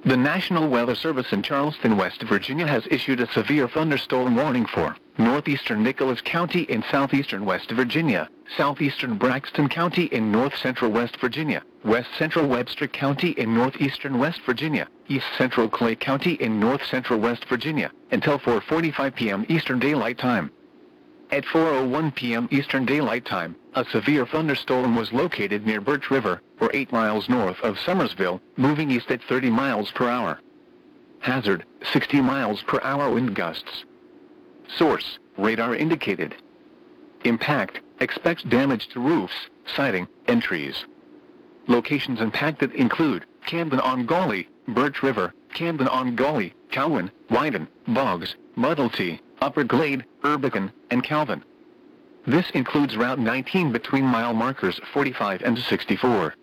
The National Weather Service in Charleston, West Virginia has issued a severe thunderstorm warning for northeastern Nicholas County in southeastern West Virginia, southeastern Braxton County in north-central West Virginia, west-central Webster County in northeastern West Virginia, east-central Clay County in north-central West Virginia, until 4:45 p.m. Eastern Daylight Time. At 4:01 p.m. Eastern Daylight Time, a severe thunderstorm was located near Birch River, or 8 miles north of Summersville, moving east at 30 miles per hour. Hazard, 60 miles per hour wind gusts. Source, radar indicated. Impact, expects damage to roofs, siding, and trees. Locations impacted include Camden-on-Gauley, Birch River, Camden-on-Gauley, Cowan, Wyden, Boggs, Muddletee, Upper Glade, Erbican, and Calvin. This includes Route 19 between mile markers 45 and 64.